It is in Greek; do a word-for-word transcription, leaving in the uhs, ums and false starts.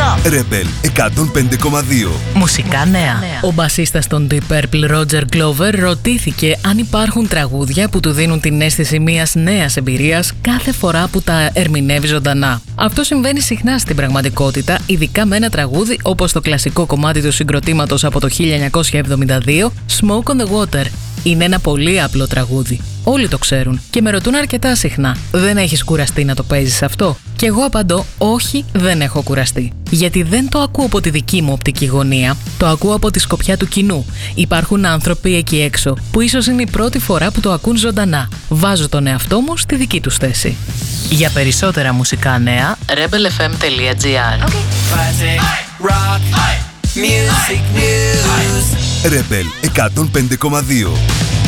Rebel εκατόν πέντε κόμμα δύο. Μουσικά νέα. Ο μπασίστας των Deep Purple, Roger Glover, ρωτήθηκε αν υπάρχουν τραγούδια που του δίνουν την αίσθηση μιας νέας εμπειρίας κάθε φορά που τα ερμηνεύει ζωντανά. Αυτό συμβαίνει συχνά στην πραγματικότητα, ειδικά με ένα τραγούδι όπως το κλασικό κομμάτι του συγκροτήματος από το χίλια εννιακόσια εβδομήντα δύο, Smoke on the Water. Είναι ένα πολύ απλό τραγούδι. Όλοι το ξέρουν και με ρωτούν αρκετά συχνά: δεν έχεις κουραστεί να το παίζεις αυτό? Και εγώ απαντώ: όχι, δεν έχω κουραστεί. Γιατί δεν το ακούω από τη δική μου οπτική γωνία, το ακούω από τη σκοπιά του κοινού. Υπάρχουν άνθρωποι εκεί έξω που ίσως είναι η πρώτη φορά που το ακούν ζωντανά. Βάζω τον εαυτό μου στη δική τους θέση. Για περισσότερα μουσικά νέα, rebel f m τελεία g r. Rebel εκατόν πέντε κόμμα δύο.